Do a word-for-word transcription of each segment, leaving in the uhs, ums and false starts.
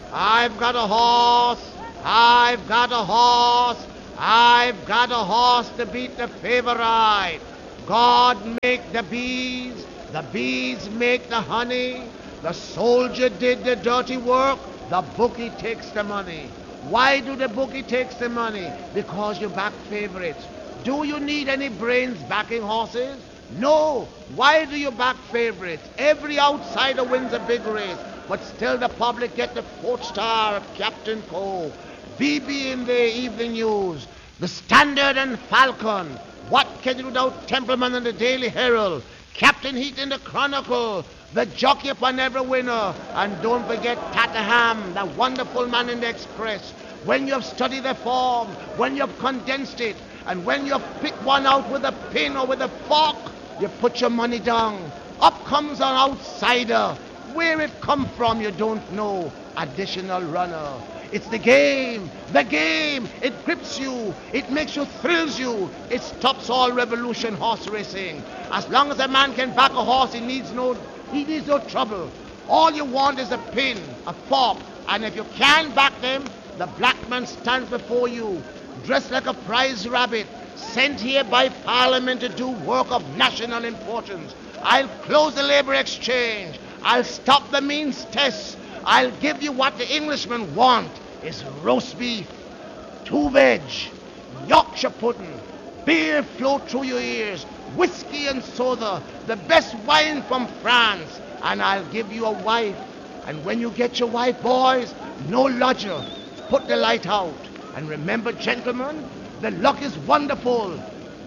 I've got a horse. I've got a horse. I've got a horse to beat the favorite. God make the bees. The bees make the honey. The soldier did the dirty work. The bookie takes the money. Why do the bookie takes the money? Because you back favorites. Do you need any brains backing horses? No. Why do you back favorites? Every outsider wins a big race, but still the public get the fourth star of Captain Cole. B B in the evening news, the Standard and Falcon. What can you do without Templeman and the Daily Herald? Captain Heat in the Chronicle, the jockey upon every winner. And don't forget Tataham, the wonderful man in the Express. When you have studied the form, when you have condensed it, and when you have picked one out with a pin or with a fork, you put your money down. Up comes an outsider. Where it come from you don't know. Additional runner. It's the game, the game. It grips you, it makes you, thrills you. It stops all revolution horse racing. As long as a man can back a horse, he needs no, he needs no trouble. All you want is a pin, a fork, and if you can back them, the black man stands before you, dressed like a prize rabbit, sent here by Parliament to do work of national importance. I'll close the labor exchange. I'll stop the means test. I'll give you what the Englishmen want, is roast beef, two veg, Yorkshire pudding, beer flow through your ears, whiskey and soda, the best wine from France, and I'll give you a wife. And when you get your wife, boys, no lodger, put the light out. And remember, gentlemen, the luck is wonderful.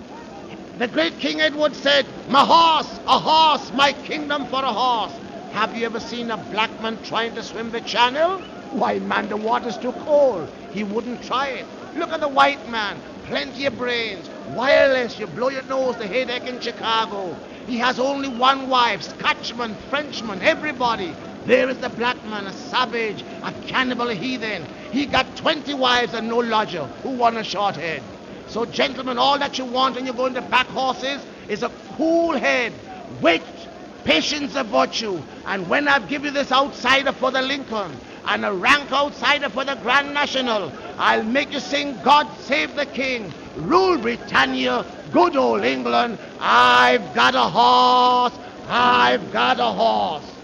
The great King Edward said, my horse, a horse, my kingdom for a horse. Have you ever seen a black man trying to swim the channel? Why, man, the water's too cold. He wouldn't try it. Look at the white man, plenty of brains, wireless, you blow your nose, the headache in Chicago. He has only one wife, Scotchman, Frenchman, everybody. There is the black man, a savage, a cannibal, a heathen. He got twenty wives and no lodger. Who won a short head? So, gentlemen, all that you want when you're going to back horses is a cool head. Wait. Patience a virtue. And when I've given you this outsider for the Lincoln and a rank outsider for the Grand National, I'll make you sing God Save the King, rule Britannia, good old England. I've got a horse, I've got a horse.